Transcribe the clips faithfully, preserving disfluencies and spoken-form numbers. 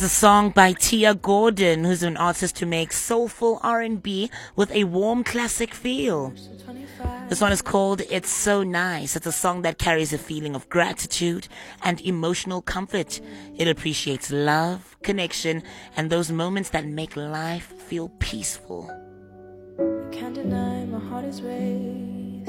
It's a song by Tia Gordon, who's an artist who makes soulful R and B with a warm classic feel. This one is called It's So Nice. It's a song that carries a feeling of gratitude and emotional comfort. It appreciates love, connection, and those moments that make life feel peaceful. Can't deny my heart is racing.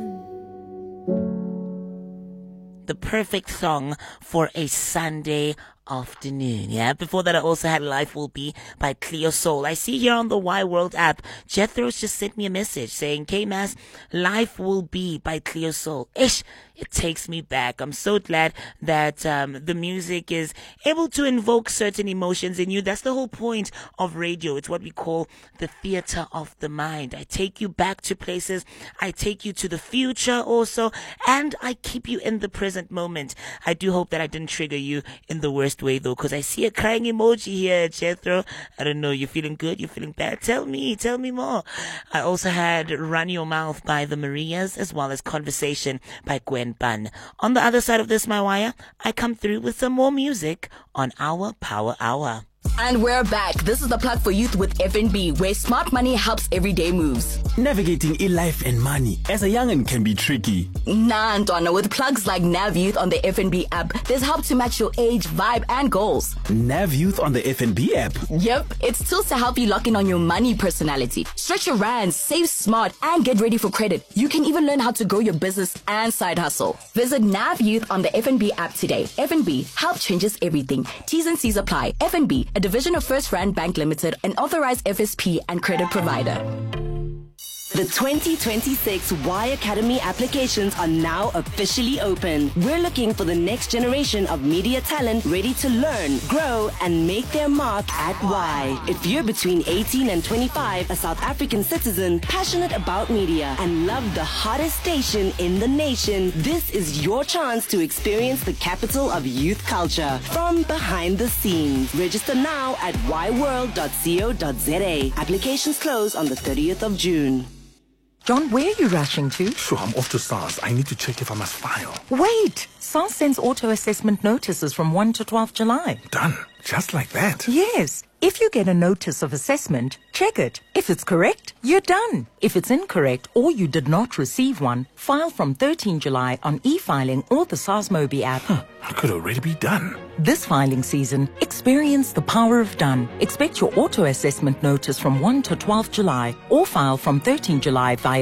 The perfect song for a Sunday afternoon. Yeah, before that I also had Life Will Be by Cleo Soul. I see here on the Y World app, Jethro's just sent me a message saying, K-Mass, Life Will Be by Cleo Soul. Ish, it takes me back. I'm so glad that um, the music is able to invoke certain emotions in you. That's the whole point of radio. It's what we call the theater of the mind. I take you back to places. I take you to the future also, and I keep you in the present moment. I do hope that I didn't trigger you in the worst way though, because I see a crying emoji here, Jethro. I don't know, you feeling good? You feeling bad? Tell me, tell me more. I also had Run Your Mouth by the Marias, as well as Conversation by Gwen Bunn. On the other side of this, my wire, I come through with some more music on our Power Hour. And we're back. This is the plug for youth with F N B, where smart money helps everyday moves. Navigating e-life and money as a young'un can be tricky. Nah, Ntwana, with plugs like Nav Youth on the F N B app, there's help to match your age, vibe, and goals. Nav Youth on the F N B app? Yep, it's tools to help you lock in on your money personality. Stretch your rands, save smart, and get ready for credit. You can even learn how to grow your business and side hustle. Visit Nav Youth on the F N B app today. F N B, help changes everything. T's and C's apply. F N B, a division of First Rand Bank Limited, an authorized F S P and credit provider. The twenty twenty-six Y Academy applications are now officially open. We're looking for the next generation of media talent ready to learn, grow, and make their mark at Y. If you're between eighteen and twenty-five, a South African citizen, passionate about media, and love the hottest station in the nation, this is your chance to experience the capital of youth culture from behind the scenes. Register now at y world dot co dot za. Applications close on the thirtieth of June. John, where are you rushing to? Sure, I'm off to SARS. I need to check if I must file. Wait! SARS sends auto-assessment notices from first to twelfth July. Done. Just like that? Yes. If you get a notice of assessment, check it. If it's correct, you're done. If it's incorrect or you did not receive one, file from thirteenth July on e-filing or the SARS Mobi app. Huh, I could already be done. This filing season, experience the power of done. Expect your auto-assessment notice from first to twelfth July or file from thirteenth July via